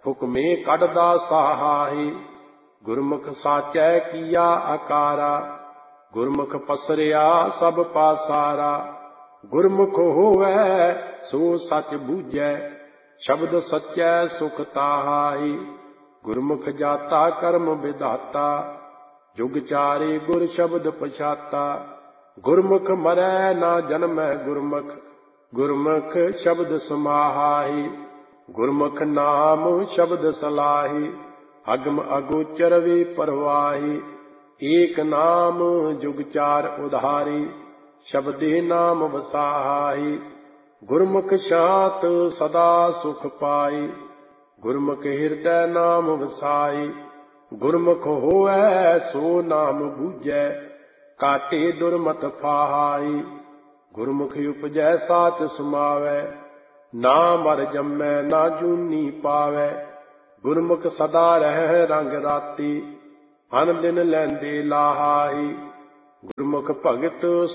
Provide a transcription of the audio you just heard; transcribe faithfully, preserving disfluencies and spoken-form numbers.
ਹੁਕਮੇ ਕੱਢਦਾ ਸਾਹਾਈ। ਗੁਰਮੁਖ ਸਾਚੈ ਕੀਆ ਆਕਾਰਾ, ਗੁਰਮੁਖ ਪਸਰਿਆ ਸਭ ਪਾਸਾਰਾ। ਗੁਰਮੁਖ ਹੋਵੈ ਸੋ ਸਚ ਬੂਝੈ, ਸ਼ਬਦ ਸਚੈ ਸੁਖ ਤਾਹਾਈ। ਗੁਰਮੁਖ ਜਾਤਾ ਕਰਮ ਵਿਧਾਤਾ, ਜੁਗ ਚਾਰੇ ਗੁਰ ਸ਼ਬਦ ਪਛਾਤਾ। ਗੁਰਮੁਖ ਮਰੈ ਨਾ ਜਨਮੈ ਗੁਰਮੁਖ, ਗੁਰਮੁਖ ਸ਼ਬਦ ਸਮਾਹਾਈ। ਗੁਰਮੁਖ ਨਾਮ ਸ਼ਬਦ ਸਲਾਹੀ, ਅਗਮ ਅਗੋਚਰ ਵੇ ਪਰਵਾਹੀ। ਏਕ ਨਾਮ ਜੁਗ ਚਾਰ ਉਧਾਰੀ, ਸ਼ਬਦੇ ਨਾਮ ਵਸਾਹਾਈ। ਗੁਰਮੁਖ ਸ਼ਾਂਤ ਸਦਾ ਸੁਖ ਪਾਈ, ਗੁਰਮੁਖ ਹਿਰਦੈ ਨਾਮ ਵਸਾਈ। ਗੁਰਮੁਖ ਹੋਵੈ ਸੋ ਨਾਮ ਬੂਝੈ, ਕਾਟੇ ਦੁਰਮਤ ਫਾਹਾਈ। ਗੁਰਮੁਖ ਉਪਜੈ ਸਾਚ ਸਮਾਵੈ, ਨਾ ਮਰ ਜੰਮੈ ਨਾ ਜੂਨੀ ਪਾਵੈ। ਗੁਰਮੁਖ ਸਦਾ ਰਹਿ ਰੰਗ ਰਾਤੀ, ਅਨ ਦਿਨ ਲੈਂਦੇ ਲਾਹਾਈ। ਗੁਰਮੁਖ ਭਗਤ